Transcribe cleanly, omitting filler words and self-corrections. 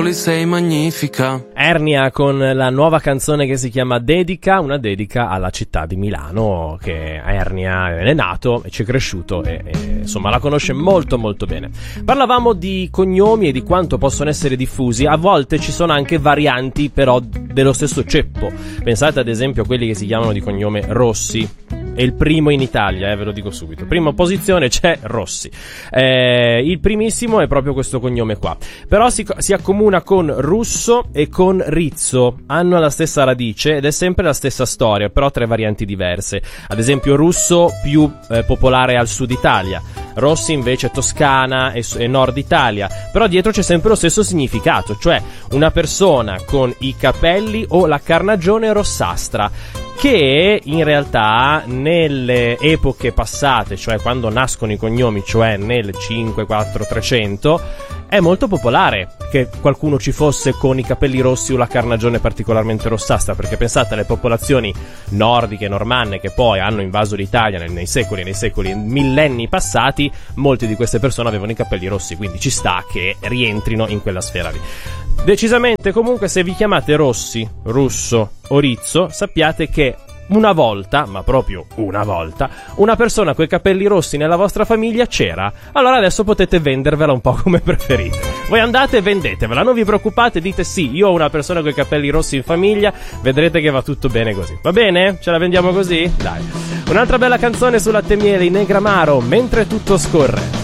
Sei magnifica. Ernia con la nuova canzone che si chiama Dedica, una dedica alla città di Milano, che Ernia è nato e ci è cresciuto e insomma la conosce molto molto bene. Parlavamo di cognomi e di quanto possono essere diffusi. A volte ci sono anche varianti però dello stesso ceppo. Pensate ad esempio a quelli che si chiamano di cognome Rossi. È il primo in Italia, ve lo dico subito. Prima posizione c'è Rossi. Il primissimo è proprio questo cognome qua. Però si accomuna con Russo e con Rizzo. Hanno la stessa radice ed è sempre la stessa storia, però tre varianti diverse. Ad esempio Russo più popolare al sud Italia, Rossi invece Toscana e nord Italia. Però dietro c'è sempre lo stesso significato, cioè una persona con i capelli o la carnagione rossastra, che in realtà nelle epoche passate, cioè quando nascono i cognomi, cioè nel 5, 4, 300, è molto popolare che qualcuno ci fosse con i capelli rossi o la carnagione particolarmente rossastra, perché pensate alle popolazioni nordiche, normanne, che poi hanno invaso l'Italia nei secoli, millenni passati, molte di queste persone avevano i capelli rossi, quindi ci sta che rientrino in quella sfera lì. Decisamente, comunque, se vi chiamate Rossi, Russo o Rizzo, sappiate che una volta, ma proprio una volta, una persona coi capelli rossi nella vostra famiglia c'era. Allora adesso potete vendervela un po' come preferite. Voi andate e vendetevela, non vi preoccupate, dite sì, io ho una persona coi capelli rossi in famiglia, vedrete che va tutto bene così. Va bene? Ce la vendiamo così? Dai. Un'altra bella canzone su Latte e Miele, i Negramaro, Mentre tutto scorre.